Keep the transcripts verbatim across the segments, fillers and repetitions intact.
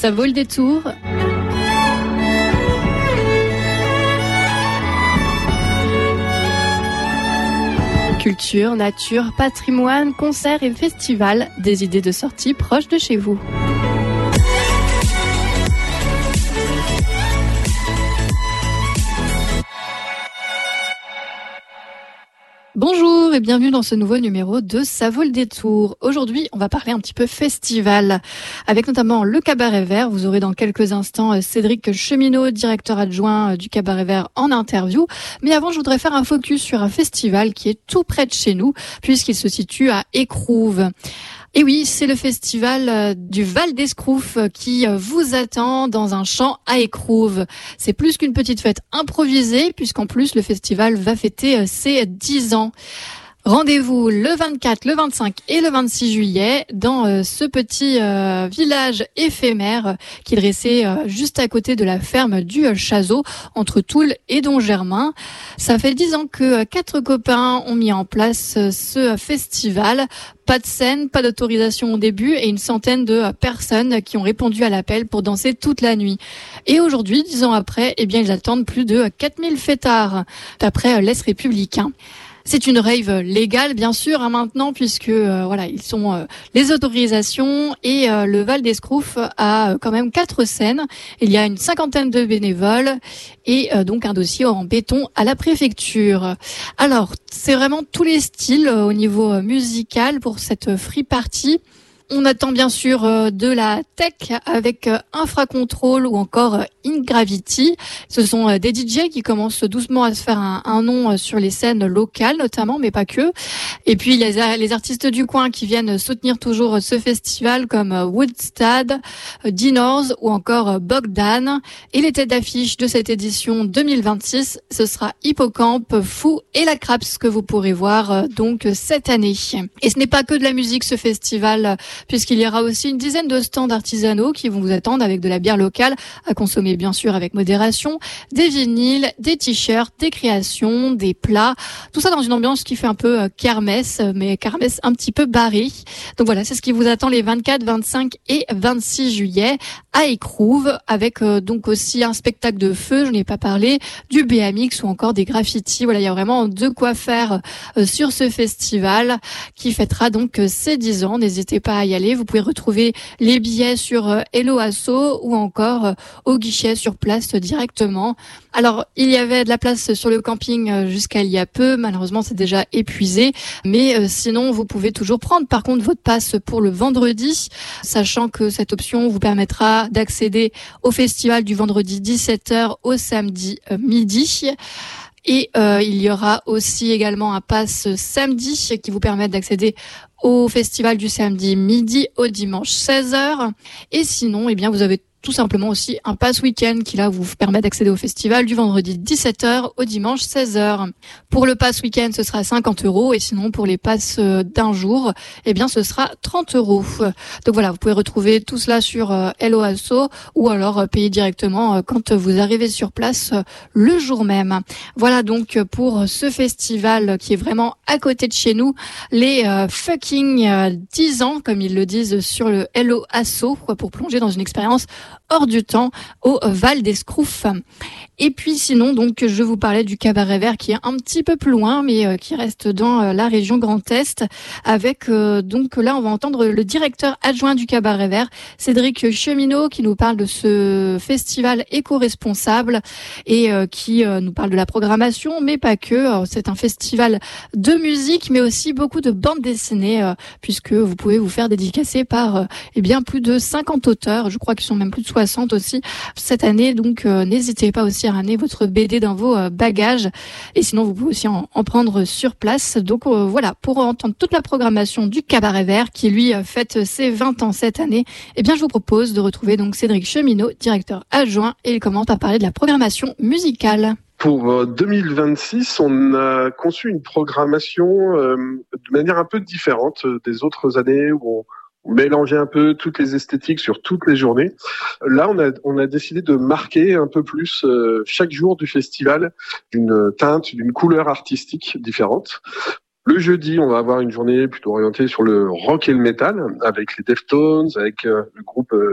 Ça vaut le détour. Culture, nature, patrimoine, concerts et festivals, des idées de sortie proches de chez vous. Bonjour et bienvenue dans ce nouveau numéro de Ça vaut le détour. Aujourd'hui, on va parler un petit peu festival, avec notamment le Cabaret Vert. Vous aurez dans quelques instants Cédric Cheminot, directeur adjoint du Cabaret Vert, en interview. Mais avant, je voudrais faire un focus sur un festival qui est tout près de chez nous, puisqu'il se situe à Écrouves. Et oui, c'est le festival du Val d'Escrouf qui vous attend dans un champ à Écrouves. C'est plus qu'une petite fête improvisée, puisqu'en plus, le festival va fêter ses dix ans. Rendez-vous le vingt-quatre, le vingt-cinq et le vingt-six juillet dans euh, ce petit euh, village éphémère qui est dressé euh, juste à côté de la ferme du euh, Chazot, entre Toul et Don-Germain. Ça fait dix ans que euh, quatre copains ont mis en place euh, ce festival. Pas de scène, pas d'autorisation au début et une centaine de euh, personnes qui ont répondu à l'appel pour danser toute la nuit. Et aujourd'hui, dix ans après, eh bien, ils attendent plus de quatre mille fêtards, d'après euh, l'Est républicain. C'est une rave légale, bien sûr, hein, maintenant, puisque euh, voilà, ils sont euh, les autorisations et euh, le Val d'Escrouf a euh, quand même quatre scènes. Il y a une cinquantaine de bénévoles et euh, donc un dossier en béton à la préfecture. Alors, c'est vraiment tous les styles euh, au niveau euh, musical pour cette free party. On attend bien sûr euh, de la tech avec euh, Infracontrol ou encore euh, Ingravity. Ce sont euh, des D J qui commencent doucement à se faire un, un nom euh, sur les scènes locales notamment, mais pas que. Et puis il y a les artistes du coin qui viennent soutenir toujours euh, ce festival comme euh, Woodstad, euh, Dinors ou encore euh, Bogdan. Et les têtes d'affiche de cette édition deux mille vingt-six, ce sera Hippocampe, Fou et la Craps que vous pourrez voir euh, donc cette année. Et ce n'est pas que de la musique ce festival, puisqu'il y aura aussi une dizaine de stands artisanaux qui vont vous attendre avec de la bière locale à consommer bien sûr avec modération, des vinyles, des t-shirts, des créations, des plats, tout ça dans une ambiance qui fait un peu kermesse, mais kermesse un petit peu barrée. Donc voilà, c'est ce qui vous attend les vingt-quatre, vingt-cinq et vingt-six juillet à Écrouves, avec euh, donc aussi un spectacle de feu, je n'ai pas parlé, du B M X ou encore des graffitis. Voilà, il y a vraiment de quoi faire euh, sur ce festival qui fêtera donc euh, ses dix ans. N'hésitez pas à y aller. Vous pouvez retrouver les billets sur euh, Hello Asso ou encore euh, au guichet sur place euh, directement. Alors, il y avait de la place sur le camping euh, jusqu'à il y a peu. Malheureusement, c'est déjà épuisé. Mais euh, sinon, vous pouvez toujours prendre par contre votre passe pour le vendredi, sachant que cette option vous permettra d'accéder au festival du vendredi dix-sept heures au samedi euh, midi. Et euh, il y aura aussi également un pass samedi qui vous permet d'accéder au festival du samedi midi au dimanche seize heures. Et sinon, eh bien, vous avez tout simplement aussi un pass week-end qui là vous permet d'accéder au festival du vendredi dix-sept heures au dimanche seize heures. Pour le pass week-end, ce sera cinquante euros et sinon pour les passes d'un jour, eh bien ce sera trente euros. Donc voilà, vous pouvez retrouver tout cela sur euh, Hello Asso ou alors euh, payer directement euh, quand vous arrivez sur place euh, le jour même. Voilà donc pour ce festival qui est vraiment à côté de chez nous, les euh, fucking euh, dix ans comme ils le disent sur le Hello Asso, quoi, pour plonger dans une expérience hors du temps au Val d'Escrouf. Et puis sinon, donc, je vous parlais du Cabaret Vert qui est un petit peu plus loin, mais euh, qui reste dans euh, la région Grand Est. Avec euh, donc là, on va entendre le directeur adjoint du Cabaret Vert, Cédric Cheminot, qui nous parle de ce festival éco-responsable et euh, qui euh, nous parle de la programmation, mais pas que. Alors, c'est un festival de musique, mais aussi beaucoup de bandes dessinées, euh, puisque vous pouvez vous faire dédicacer par euh, eh bien plus de cinquante auteurs. Je crois qu'ils sont même plus de soixante aussi cette année. Donc euh, n'hésitez pas aussi à ramener votre B D dans vos euh, bagages. Et sinon, vous pouvez aussi en, en prendre sur place. Donc euh, voilà, pour entendre toute la programmation du Cabaret Vert qui lui euh, fête ses vingt ans cette année, eh bien je vous propose de retrouver donc Cédric Cheminot, directeur adjoint, et il commence à parler de la programmation musicale. Pour deux mille vingt-six, on a conçu une programmation euh, de manière un peu différente des autres années où on mélanger un peu toutes les esthétiques sur toutes les journées. Là, on a, on a décidé de marquer un peu plus euh, chaque jour du festival d'une teinte, d'une couleur artistique différente. Le jeudi, on va avoir une journée plutôt orientée sur le rock et le metal, avec les Deftones, avec euh, le groupe euh,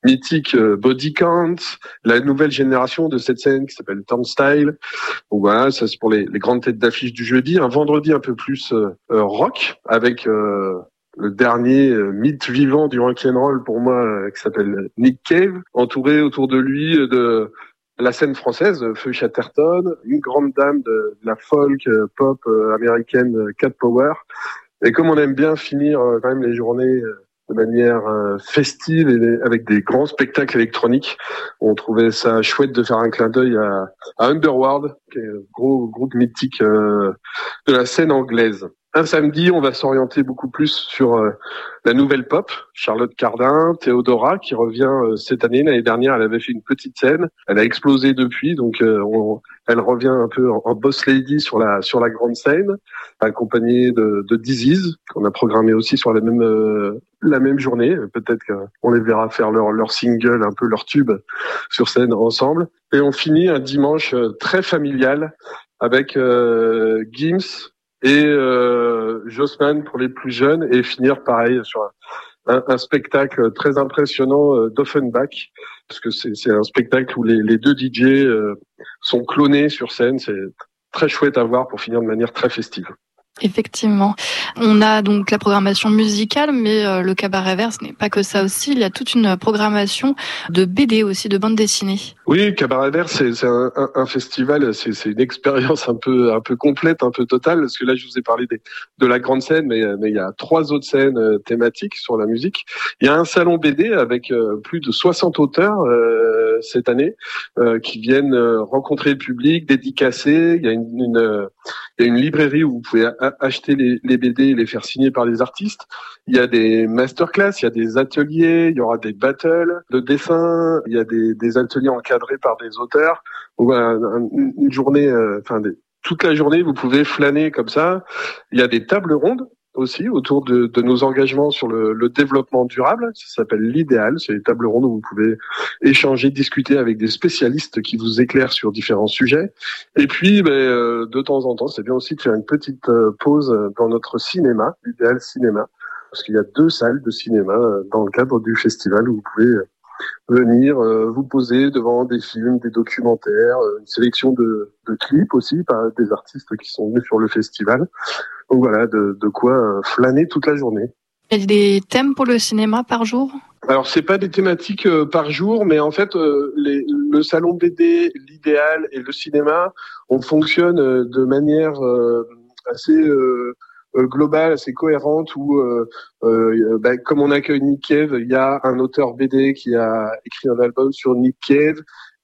mythique euh, Body Count, la nouvelle génération de cette scène qui s'appelle Turnstile. Donc voilà, ça c'est pour les, les grandes têtes d'affiche du jeudi. Un vendredi un peu plus euh, euh, rock avec euh, le dernier euh, mythe vivant du rock'n'roll pour moi euh, qui s'appelle Nick Cave, entouré autour de lui euh, de la scène française, Feu Chatterton, une grande dame de, de la folk euh, pop euh, américaine, euh, Cat Power. Et comme on aime bien finir euh, quand même les journées euh, de manière euh, festive et les, avec des grands spectacles électroniques, on trouvait ça chouette de faire un clin d'œil à, à Underworld, qui est un gros groupe mythique euh, de la scène anglaise. Un samedi, on va s'orienter beaucoup plus sur euh, la nouvelle pop, Charlotte Cardin, Théodora, qui revient euh, cette année. L'année dernière, elle avait fait une petite scène, elle a explosé depuis, donc euh, on, elle revient un peu en, en boss lady sur la sur la grande scène, accompagnée de, de Disease, qu'on a programmé aussi sur la même euh, la même journée. Peut-être qu'on les verra faire leur leur single, un peu leur tube sur scène ensemble. Et on finit un dimanche euh, très familial avec euh, Gims et euh, Jossman pour les plus jeunes, et finir pareil sur un, un, un spectacle très impressionnant euh, d'Offenbach, parce que c'est, c'est un spectacle où les, les deux D J euh, sont clonés sur scène. C'est très chouette à voir pour finir de manière très festive. Effectivement. On a donc la programmation musicale, mais euh, le cabaret vert, ce n'est pas que ça aussi. Il y a toute une programmation de B D aussi, de bande dessinée. Oui, cabaret vert, c'est, c'est un, un, un festival, c'est, c'est une expérience un peu, un peu complète, un peu totale, parce que là, je vous ai parlé des, de la grande scène, mais, mais il y a trois autres scènes euh, thématiques sur la musique. Il y a un salon B D avec euh, plus de soixante auteurs euh, cette année euh, qui viennent euh, rencontrer le public, dédicacer. Il y a une, une euh, il y a une librairie où vous pouvez a- acheter les, les B D et les faire signer par les artistes. Il y a des masterclass, il y a des ateliers, il y aura des battles de dessin, il y a des, des ateliers encadrés par des auteurs. Donc voilà, une, une journée, euh, enfin des, toute la journée, vous pouvez flâner comme ça. Il y a des tables rondes aussi autour de, de nos engagements sur le, le développement durable. Ça s'appelle l'idéal. C'est des tables rondes où vous pouvez échanger, discuter avec des spécialistes qui vous éclairent sur différents sujets. Et puis, ben, euh, de temps en temps, c'est bien aussi de faire une petite euh, pause dans notre cinéma, l'idéal cinéma, parce qu'il y a deux salles de cinéma euh, dans le cadre du festival où vous pouvez euh, venir euh, vous poser devant des films, des documentaires, euh, une sélection de, de clips aussi par des artistes qui sont venus sur le festival. Donc voilà, de, de quoi euh, flâner toute la journée. Il y a des thèmes pour le cinéma par jour ? Alors c'est pas des thématiques euh, par jour, mais en fait euh, les, le salon B D, l'idéal et le cinéma, on fonctionne euh, de manière euh, assez euh, euh, globale, assez cohérente, où euh, euh, bah, comme on accueille Nick Cave, il y a un auteur B D qui a écrit un album sur Nick Cave.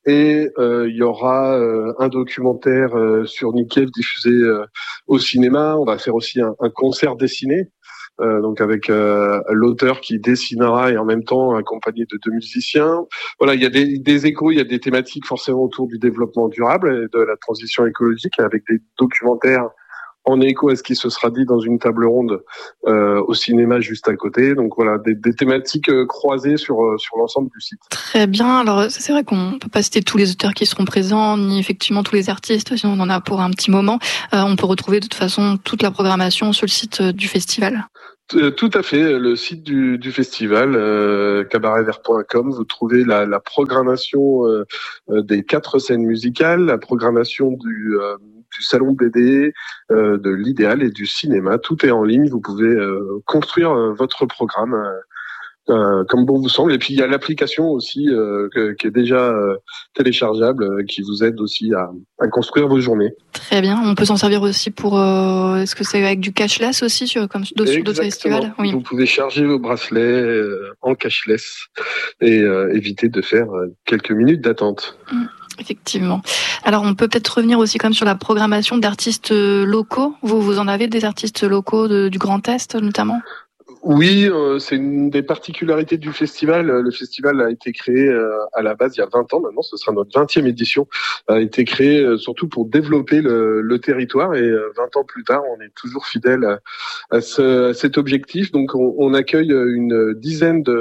Et euh, il y aura euh, un documentaire euh, sur Nick Cave diffusé euh, au cinéma. On va faire aussi un, un concert dessiné, euh, donc avec euh, l'auteur qui dessinera et en même temps accompagné de deux musiciens. Voilà, il y a des, des échos, il y a des thématiques forcément autour du développement durable et de la transition écologique, avec des documentaires en écho à ce qui se sera dit dans une table ronde euh, au cinéma juste à côté. Donc voilà, des, des thématiques euh, croisées sur euh, sur l'ensemble du site. Très bien. Alors c'est vrai qu'on peut pas citer tous les auteurs qui seront présents, ni effectivement tous les artistes, sinon on en a pour un petit moment. Euh, on peut retrouver de toute façon toute la programmation sur le site euh, du festival. Tout à fait, le site du, du festival, euh, cabaret vert point com, vous trouvez la, la programmation euh, des quatre scènes musicales, la programmation du, euh, du salon B D, euh, de l'idéal et du cinéma. Tout est en ligne, vous pouvez euh, construire euh, votre programme euh, euh, comme bon vous semble. Et puis il y a l'application aussi euh, que, qui est déjà euh, téléchargeable, euh, qui vous aide aussi à, à construire vos journées. Très bien. On peut s'en servir aussi pour. Euh, est-ce que c'est avec du cashless aussi, sur, comme sur d'autres festivals ? Oui. Vous pouvez charger vos bracelets euh, en cashless et euh, éviter de faire euh, quelques minutes d'attente. Mmh. Effectivement. Alors, on peut peut-être revenir aussi comme sur la programmation d'artistes locaux. Vous, vous en avez des artistes locaux de, du Grand Est, notamment ? Oui, euh, c'est une des particularités du festival. Le festival a été créé euh, à la base il y a vingt ans maintenant, ce sera notre vingtième édition, a été créé euh, surtout pour développer le, le territoire, et euh, vingt ans plus tard, on est toujours fidèle à, à, ce, à cet objectif. Donc on, on accueille une dizaine de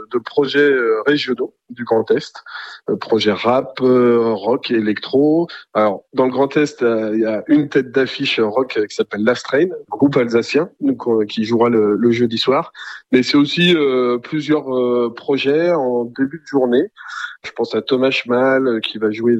de, de projets régionaux du Grand Est, projets rap, rock et électro. Alors dans le Grand Est, il y a une tête d'affiche rock qui s'appelle L'Astrein, groupe alsacien, donc qui jouera le, le jeudi soir. Mais c'est aussi euh, plusieurs euh, projets en début de journée. Je pense à Thomas Schmal qui va jouer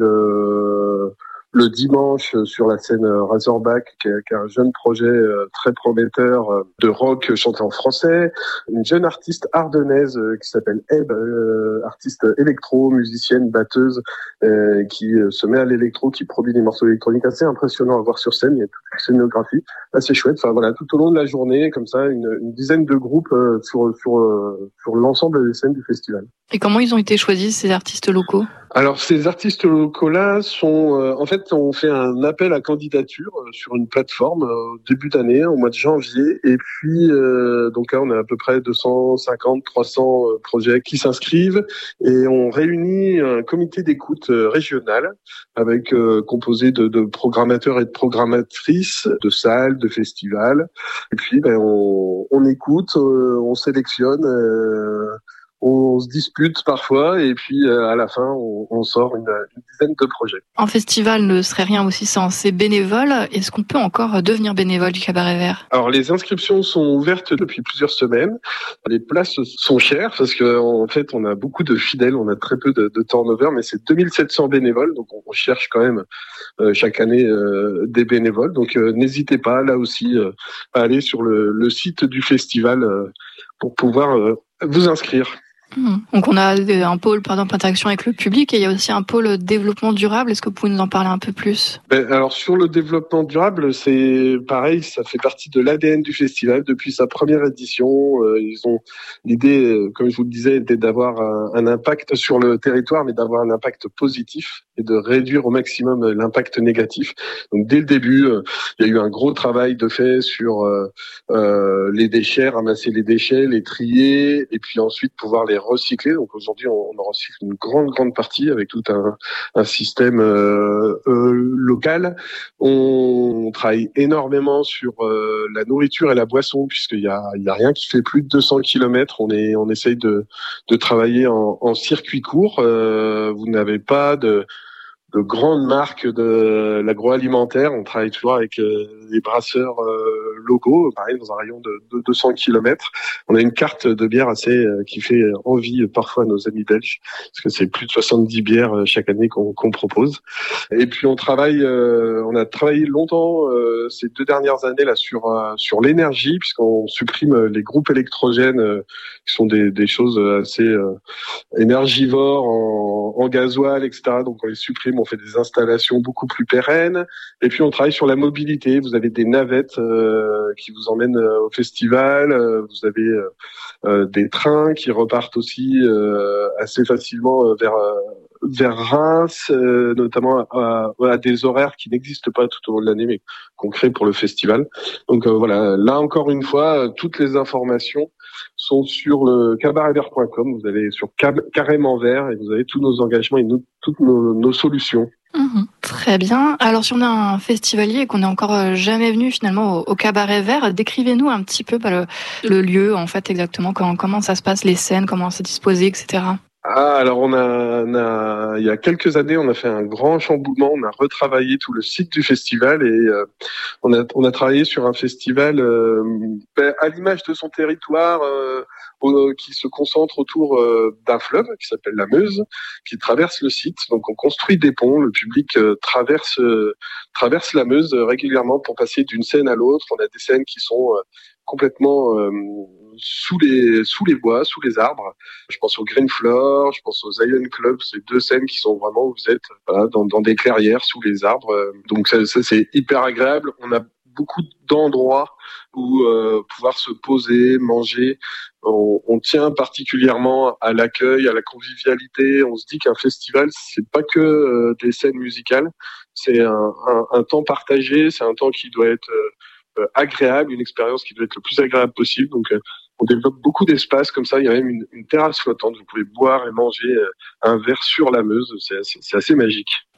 le le dimanche sur la scène Razorback, qui est, qui est un jeune projet très prometteur de rock chanté en français. Une jeune artiste ardennaise qui s'appelle Eb, euh, artiste électro, musicienne, batteuse, euh, qui se met à l'électro, qui produit des morceaux électroniques assez impressionnants à voir sur scène. Il y a toute une scénographie assez chouette. Enfin voilà, tout au long de la journée, comme ça, une, une dizaine de groupes euh, sur sur euh, sur l'ensemble des scènes du festival. Et comment ils ont été choisis, ces artistes locaux ? Alors ces artistes locaux-là sont, euh, en fait, on fait un appel à candidature euh, sur une plateforme euh, au début d'année, au mois de janvier, et puis euh, donc là on a à peu près deux cent cinquante, trois cents euh, projets qui s'inscrivent, et on réunit un comité d'écoute euh, régional avec euh, composé de, de programmateurs et de programmatrices de salles, de festivals, et puis ben on, on écoute, euh, on sélectionne. Euh, On se dispute parfois et puis euh, à la fin, on, on sort une, une dizaine de projets. Un festival ne serait rien aussi sans ses bénévoles. Est-ce qu'on peut encore devenir bénévole du Cabaret Vert ? Alors les inscriptions sont ouvertes depuis plusieurs semaines. Les places sont chères parce que en fait, on a beaucoup de fidèles, on a très peu de, de turnover, mais c'est deux mille sept cents bénévoles, donc on, on cherche quand même euh, chaque année euh, des bénévoles. Donc euh, n'hésitez pas là aussi euh, à aller sur le, le site du festival euh, pour pouvoir euh, vous inscrire. Donc on a un pôle par exemple interaction avec le public et il y a aussi un pôle développement durable. Est-ce que vous pouvez nous en parler un peu plus ? Ben, alors sur le développement durable, c'est pareil, ça fait partie de l'A D N du festival depuis sa première édition. Euh, ils ont l'idée, euh, comme je vous le disais, était d'avoir un, un impact sur le territoire, mais d'avoir un impact positif et de réduire au maximum l'impact négatif. Donc dès le début, euh, il y a eu un gros travail de fait sur euh, euh, les déchets, ramasser les déchets, les trier et puis ensuite pouvoir les recycler. Donc aujourd'hui, on, on en recycle une grande grande partie avec tout un, un système euh, euh, local. On, on travaille énormément sur euh, la nourriture et la boisson puisqu'il y a il y a rien qui fait plus de deux cents kilomètres. On est on essaye de de travailler en, en circuit court. Euh, vous n'avez pas de de grandes marques de l'agroalimentaire. On travaille toujours avec euh, les brasseurs euh, locaux, pareil, dans un rayon de, de deux cents kilomètres. On a une carte de bière assez euh, qui fait envie parfois à nos amis belges, parce que c'est plus de soixante-dix bières euh, chaque année qu'on, qu'on propose. Et puis on travaille, euh, on a travaillé longtemps euh, ces deux dernières années là sur euh, sur l'énergie, puisqu'on supprime les groupes électrogènes, euh, qui sont des, des choses assez euh, énergivores en, en gasoil, et cetera. Donc on les supprime. On fait des installations beaucoup plus pérennes. Et puis, on travaille sur la mobilité. Vous avez des navettes euh, qui vous emmènent euh, au festival. Euh, vous avez euh, euh, des trains qui repartent aussi euh, assez facilement euh, vers... Euh, vers Reims, euh, notamment à, à des horaires qui n'existent pas tout au long de l'année, mais qu'on crée pour le festival. Donc euh, voilà, là encore une fois, toutes les informations sont sur le cabaret vert point com. Vous allez sur Carrément Vert et vous avez tous nos engagements et nous, toutes nos, nos solutions. Mmh, très bien. Alors, si on est un festivalier et qu'on n'est encore jamais venu finalement au, au Cabaret Vert, décrivez-nous un petit peu bah, le, le lieu, en fait, exactement, comment, comment ça se passe, les scènes, comment c'est disposé, et cetera. Ah, alors on a, on a, il y a quelques années, on a fait un grand chamboulement, on a retravaillé tout le site du festival et euh, on a, on a travaillé sur un festival euh, ben, à l'image de son territoire, euh, au, qui se concentre autour euh, d'un fleuve qui s'appelle la Meuse, qui traverse le site. Donc on construit des ponts, le public euh, traverse euh, traverse la Meuse régulièrement pour passer d'une scène à l'autre. On a des scènes qui sont euh, complètement euh, sous les sous les bois, sous les arbres. Je pense au Green Floor, je pense au Zion Club, c'est deux scènes qui sont vraiment où vous êtes voilà, dans, dans des clairières sous les arbres. Donc ça, ça c'est hyper agréable. On a beaucoup d'endroits où euh, pouvoir se poser, manger. On, on tient particulièrement à l'accueil, à la convivialité. On se dit qu'un festival, c'est pas que euh, des scènes musicales, c'est un, un, un temps partagé, c'est un temps qui doit être euh, agréable, une expérience qui doit être le plus agréable possible. Donc euh, on développe beaucoup d'espaces comme ça. Il y a même une, une terrasse flottante. Vous pouvez boire et manger un verre sur la Meuse. C'est assez, c'est assez magique.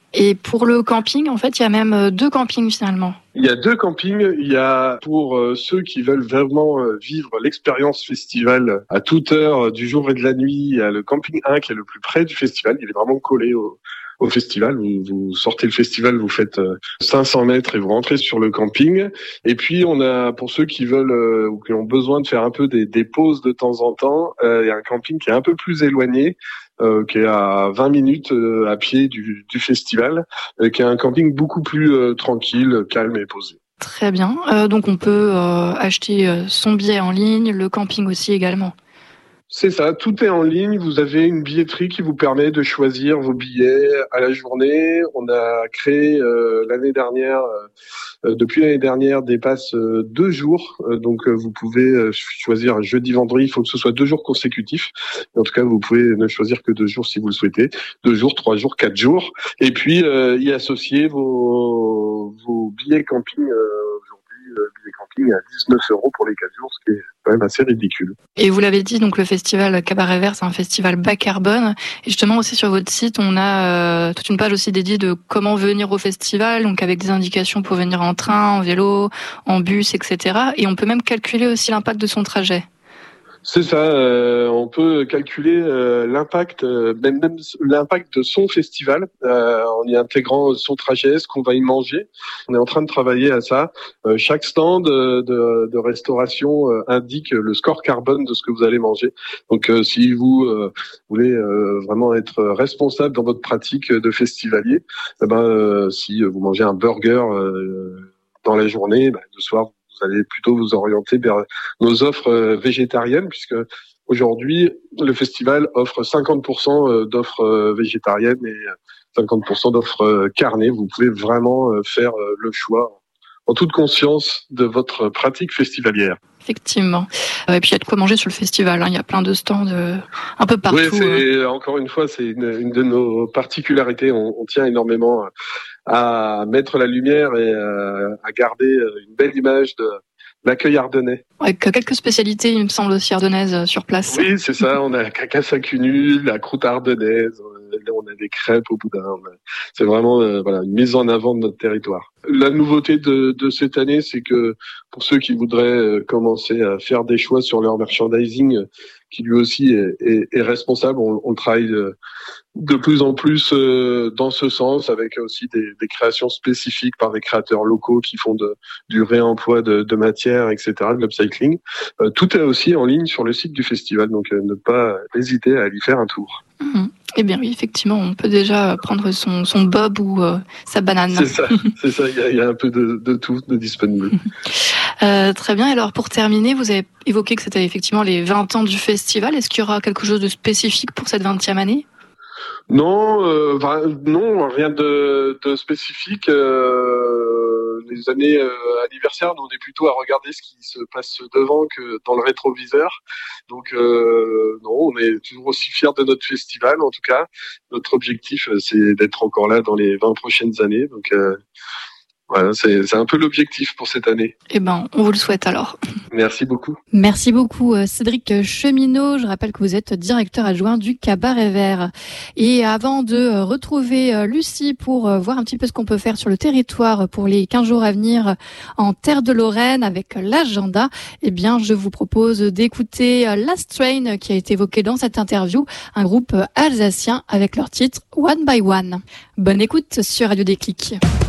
Et pour le camping, en fait, il y a même deux campings finalement. Il y a deux campings. Il y a pour euh, ceux qui veulent vraiment euh, vivre l'expérience festival à toute heure du jour et de la nuit. Il y a le camping un qui est le plus près du festival. Il est vraiment collé au, au festival. Vous, vous sortez le festival, vous faites euh, cinq cents mètres et vous rentrez sur le camping. Et puis on a pour ceux qui veulent euh, ou qui ont besoin de faire un peu des, des pauses de temps en temps, euh, il y a un camping qui est un peu plus éloigné. Euh, qui est à vingt minutes euh, à pied du, du festival, euh, qui est un camping beaucoup plus euh, tranquille, calme et posé. Très bien. Euh, donc on peut euh, acheter euh, son billet en ligne, le camping aussi également. C'est ça, tout est en ligne. Vous avez une billetterie qui vous permet de choisir vos billets à la journée. On a créé euh, l'année dernière, euh, depuis l'année dernière, des passes euh, deux jours. Euh, donc euh, vous pouvez euh, choisir jeudi, vendredi. Il faut que ce soit deux jours consécutifs. En tout cas, vous pouvez ne choisir que deux jours si vous le souhaitez. Deux jours, trois jours, quatre jours. Et puis euh, y associer vos, vos billets camping. Euh, Le billet camping à dix-neuf euros pour les quatre jours, ce qui est quand même assez ridicule. Et vous l'avez dit, donc le festival Cabaret Vert, c'est un festival bas carbone. Et justement aussi sur votre site, on a euh, toute une page aussi dédiée de comment venir au festival, donc avec des indications pour venir en train, en vélo, en bus, et cetera. Et on peut même calculer aussi l'impact de son trajet. C'est ça, euh, on peut calculer euh, l'impact, euh, même, même l'impact de son festival euh, en y intégrant son trajet, ce qu'on va y manger. On est en train de travailler à ça. Euh, chaque stand de, de, de restauration euh, indique le score carbone de ce que vous allez manger. Donc, euh, si vous euh, voulez euh, vraiment être responsable dans votre pratique de festivalier, eh ben, euh, si vous mangez un burger euh, dans la journée, ben, le soir, vous allez plutôt vous orienter vers nos offres végétariennes, puisque aujourd'hui, le festival offre cinquante pour cent d'offres végétariennes et cinquante pour cent d'offres carnées. Vous pouvez vraiment faire le choix en toute conscience de votre pratique festivalière. Effectivement. Et puis il y a de quoi manger sur le festival. Hein. Il y a plein de stands euh, un peu partout. Oui, c'est, hein. Encore une fois, c'est une, une de nos particularités. On, on tient énormément à mettre la lumière et à garder une belle image de l'accueil ardennais. Avec quelques spécialités, il me semble, aussi ardennaises sur place. Oui, c'est ça. On a la cacasse à cunu, la croûte ardennaise, on a des crêpes au boudin. C'est vraiment euh, voilà, une mise en avant de notre territoire. La nouveauté de, de cette année, c'est que pour ceux qui voudraient commencer à faire des choix sur leur merchandising, qui lui aussi est, est, est responsable, on, on travaille de plus en plus dans ce sens, avec aussi des, des créations spécifiques par des créateurs locaux qui font de, du réemploi de, de matières, et cetera, de l'upcycling. Euh, tout est aussi en ligne sur le site du festival, donc euh, ne pas hésiter à aller faire un tour. Mmh. Eh bien oui, effectivement, on peut déjà prendre son, son bob ou euh, sa banane. C'est ça, c'est ça. Il y a, il y a un peu de, de tout de disponible. Euh, très bien. Alors pour terminer, vous avez évoqué que c'était effectivement les vingt ans du festival. Est-ce qu'il y aura quelque chose de spécifique pour cette vingtième année ? Non, euh, non, rien de, de spécifique. Euh, les années euh, anniversaires, nous, on est plutôt à regarder ce qui se passe devant que dans le rétroviseur. Donc, euh, non, on est toujours aussi fiers de notre festival. En tout cas, notre objectif, c'est d'être encore là dans les vingt prochaines années. Donc, euh, voilà, c'est, c'est un peu l'objectif pour cette année. Eh ben, on vous le souhaite alors. Merci beaucoup. Merci beaucoup Cédric Cheminot. Je rappelle que vous êtes directeur adjoint du Cabaret Vert. Et avant de retrouver Lucie pour voir un petit peu ce qu'on peut faire sur le territoire pour les quinze jours à venir en terre de Lorraine avec l'agenda, eh bien, je vous propose d'écouter Last Train qui a été évoqué dans cette interview, un groupe alsacien avec leur titre One by One. Bonne écoute sur Radio Déclic.